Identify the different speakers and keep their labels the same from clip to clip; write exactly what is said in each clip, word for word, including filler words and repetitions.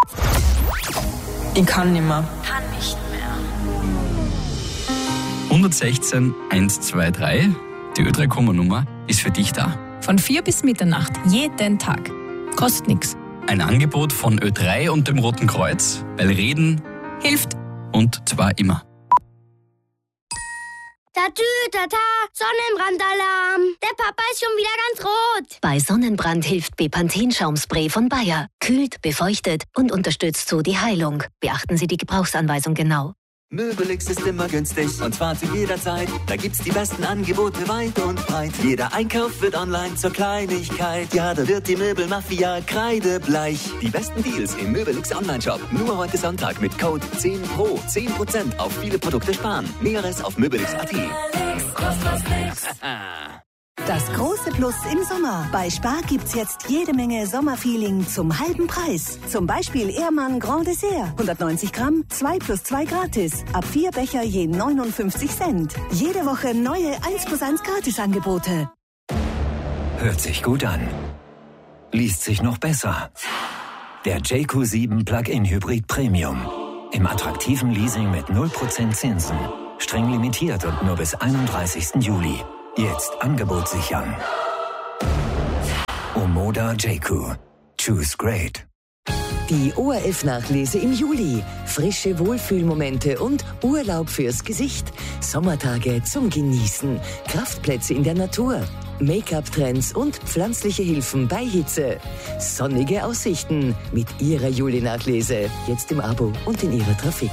Speaker 1: Ich kann nicht mehr.
Speaker 2: Kann nicht mehr.
Speaker 3: hundertsechzehn eins zwei drei, die Ö drei Komma-Nummer, ist für dich da.
Speaker 4: Von vier bis Mitternacht, jeden Tag. Kostet nichts.
Speaker 3: Ein Angebot von Ö drei und dem Roten Kreuz, weil Reden
Speaker 4: Hilft.
Speaker 3: und zwar immer.
Speaker 5: Tatü, tata, Sonnenbrandalarm. Der Papa ist schon wieder ganz rot.
Speaker 6: Bei Sonnenbrand hilft Bepanthen-Schaumspray von Bayer. Kühlt, befeuchtet und unterstützt so die Heilung. Beachten Sie die Gebrauchsanweisung genau.
Speaker 7: Möbelix ist immer günstig und zwar zu jeder Zeit. Da gibt's die besten Angebote weit und breit. Jeder Einkauf wird online zur Kleinigkeit. Ja, da wird die Möbelmafia kreidebleich. Die besten Deals im Möbelix Online-Shop. Nur heute Sonntag mit Code zehn Pro. zehn Prozent auf viele Produkte sparen. Näheres auf möbelix punkt at.
Speaker 8: Das große Plus im Sommer. Bei Spar gibt's jetzt jede Menge Sommerfeeling zum halben Preis. Zum Beispiel Ehrmann Grand Dessert. hundertneunzig Gramm, zwei plus zwei gratis. Ab vier Becher je neunundfünfzig Cent. Jede Woche neue eins plus eins Gratisangebote.
Speaker 9: Hört sich gut an. Liest sich noch besser. Der J Q sieben Plug-in Hybrid Premium. Im attraktiven Leasing mit null Prozent Zinsen. Streng limitiert und nur bis einunddreißigsten Juli. Jetzt Angebot sichern. Omoda J Q. Choose great.
Speaker 10: Die O R F-Nachlese im Juli. Frische Wohlfühlmomente und Urlaub fürs Gesicht. Sommertage zum Genießen. Kraftplätze in der Natur. Make-up-Trends und pflanzliche Hilfen bei Hitze. Sonnige Aussichten mit Ihrer Juli-Nachlese. Jetzt im Abo und in Ihrer Trafik.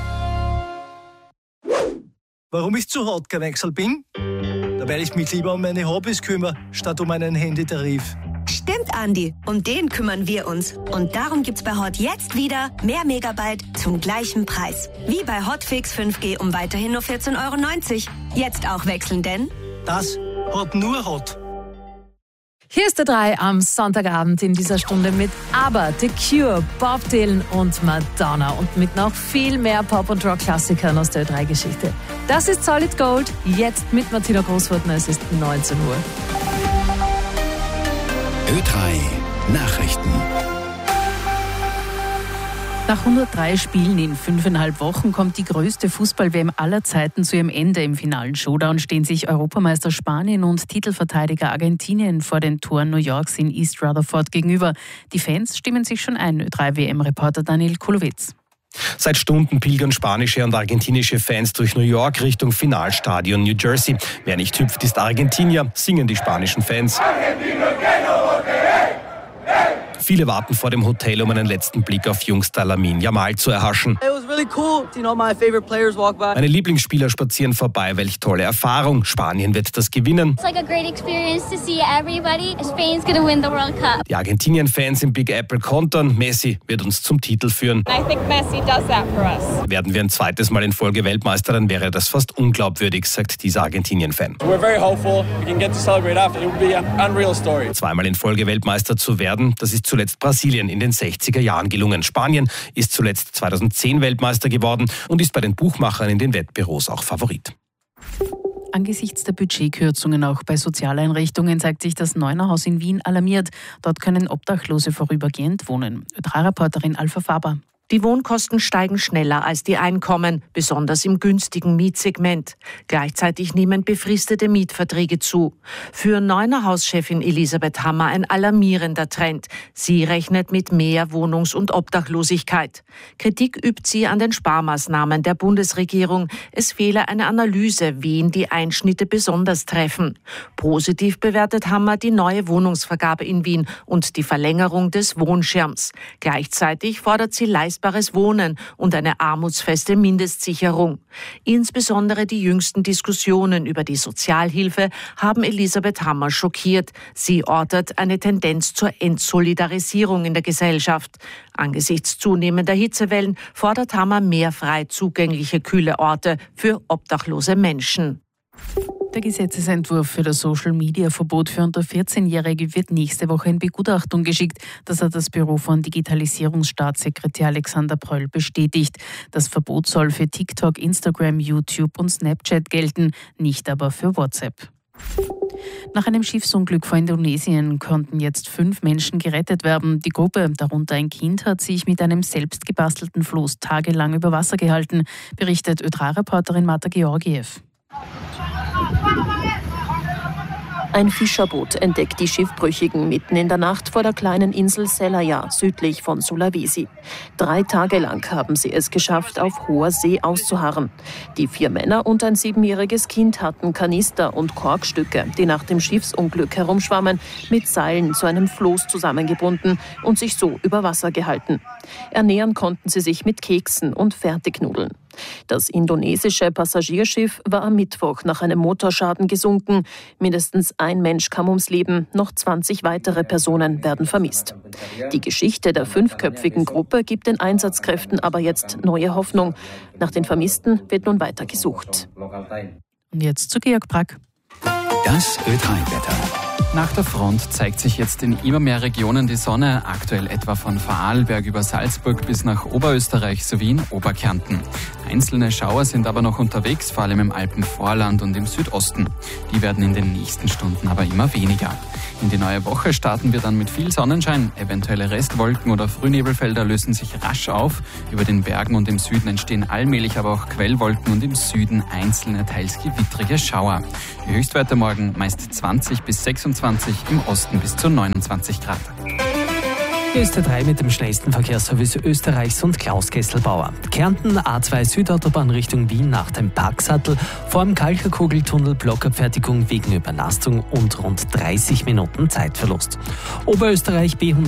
Speaker 11: Warum ich zu hart gewechselt bin? Weil ich mich lieber um meine Hobbys kümmere, statt um einen Handytarif.
Speaker 12: Stimmt, Andi. Um den kümmern wir uns. Und darum gibt's bei Hot jetzt wieder mehr Megabyte zum gleichen Preis. Wie bei Hotfix fünf G um weiterhin nur vierzehn Euro neunzig. Jetzt auch wechseln, denn...
Speaker 11: Das hat nur Hot.
Speaker 13: Hier ist der drei am Sonntagabend in dieser Stunde mit ABBA, The Cure, Bob Dylan und Madonna und mit noch viel mehr Pop- und Rock-Klassikern aus der Ö drei Geschichte. Das ist Solid Gold, jetzt mit Martina Großwurtner, es ist neunzehn Uhr.
Speaker 14: Ö drei Nachrichten.
Speaker 13: Nach hundertdrei Spielen in fünfeinhalb Wochen kommt die größte Fußball-W M aller Zeiten zu ihrem Ende. Im finalen Showdown stehen sich Europameister Spanien und Titelverteidiger Argentinien vor den Toren New Yorks in East Rutherford gegenüber. Die Fans stimmen sich schon ein, Ö drei W M-Reporter Daniel Kulowitz.
Speaker 15: Seit Stunden pilgern spanische und argentinische Fans durch New York Richtung Finalstadion New Jersey. Wer nicht hüpft, ist Argentinier, singen die spanischen Fans. Viele warten vor dem Hotel, um einen letzten Blick auf Jungstar Lamine Yamal zu erhaschen. Meine Lieblingsspieler spazieren vorbei, welch tolle Erfahrung. Spanien wird das gewinnen. Die Argentinien-Fans im Big Apple kontern, Messi wird uns zum Titel führen. Werden wir ein zweites Mal in Folge Weltmeister, dann wäre das fast unglaubwürdig, sagt dieser Argentinien-Fan. Zweimal in Folge Weltmeister zu werden, das ist zuletzt Brasilien in den sechziger Jahren gelungen. Spanien ist zuletzt zweitausendzehn Weltmeister geworden und ist bei den Buchmachern in den Wettbüros auch Favorit.
Speaker 13: Angesichts der Budgetkürzungen auch bei Sozialeinrichtungen zeigt sich das Neunerhaus in Wien alarmiert. Dort können Obdachlose vorübergehend wohnen. Ö drei Reporterin Alpha Faber.
Speaker 16: Die Wohnkosten steigen schneller als die Einkommen, besonders im günstigen Mietsegment. Gleichzeitig nehmen befristete Mietverträge zu. Für Neunerhaus-Chefin Elisabeth Hammer ein alarmierender Trend. Sie rechnet mit mehr Wohnungs- und Obdachlosigkeit. Kritik übt sie an den Sparmaßnahmen der Bundesregierung. Es fehle eine Analyse, wen die Einschnitte besonders treffen. Positiv bewertet Hammer die neue Wohnungsvergabe in Wien und die Verlängerung des Wohnschirms. Gleichzeitig fordert sie leistbares Wohnen und eine armutsfeste Mindestsicherung. Insbesondere die jüngsten Diskussionen über die Sozialhilfe haben Elisabeth Hammer schockiert. Sie ortet eine Tendenz zur Entsolidarisierung in der Gesellschaft. Angesichts zunehmender Hitzewellen fordert Hammer mehr frei zugängliche kühle Orte für obdachlose Menschen.
Speaker 13: Der Gesetzesentwurf für das Social-Media-Verbot für unter vierzehnjährige wird nächste Woche in Begutachtung geschickt. Das hat das Büro von Digitalisierungsstaatssekretär Alexander Pröll bestätigt. Das Verbot soll für TikTok, Instagram, YouTube und Snapchat gelten, nicht aber für WhatsApp. Nach einem Schiffsunglück vor Indonesien konnten jetzt fünf Menschen gerettet werden. Die Gruppe, darunter ein Kind, hat sich mit einem selbst gebastelten Floß tagelang über Wasser gehalten, berichtet Ö drei Reporterin Marta Georgiev.
Speaker 1: Ein Fischerboot entdeckt die Schiffbrüchigen mitten in der Nacht vor der kleinen Insel Selayar, südlich von Sulawesi. Drei Tage lang haben sie es geschafft, auf hoher See auszuharren. Die vier Männer und ein siebenjähriges Kind hatten Kanister und Korkstücke, die nach dem Schiffsunglück herumschwammen, mit Seilen zu einem Floß zusammengebunden und sich so über Wasser gehalten. Ernähren konnten sie sich mit Keksen und Fertignudeln. Das indonesische Passagierschiff war am Mittwoch nach einem Motorschaden gesunken. Mindestens ein Mensch kam ums Leben, noch zwanzig weitere Personen werden vermisst. Die Geschichte der fünfköpfigen Gruppe gibt den Einsatzkräften aber jetzt neue Hoffnung. Nach den Vermissten wird nun weiter gesucht.
Speaker 13: Und jetzt zu Georg Brack.
Speaker 14: Das Ö drei Wetter.
Speaker 3: Nach der Front zeigt sich jetzt in immer mehr Regionen die Sonne, aktuell etwa von Vorarlberg über Salzburg bis nach Oberösterreich sowie in Oberkärnten. Einzelne Schauer sind aber noch unterwegs, vor allem im Alpenvorland und im Südosten. Die werden in den nächsten Stunden aber immer weniger. In die neue Woche starten wir dann mit viel Sonnenschein. Eventuelle Restwolken oder Frühnebelfelder lösen sich rasch auf. Über den Bergen und im Süden entstehen allmählich aber auch Quellwolken und im Süden einzelne, teils gewittrige Schauer. Die Höchstwerte morgen meist zwanzig bis sechsundzwanzig, im Osten bis zu neunundzwanzig Grad.
Speaker 2: Hier ist der drei mit dem schnellsten Verkehrsservice Österreichs und Klaus Kesselbauer. Kärnten A zwei Südautobahn Richtung Wien nach dem Parksattel, vor dem Kalkerkugeltunnel Blockabfertigung wegen Überlastung und rund dreißig Minuten Zeitverlust. Oberösterreich B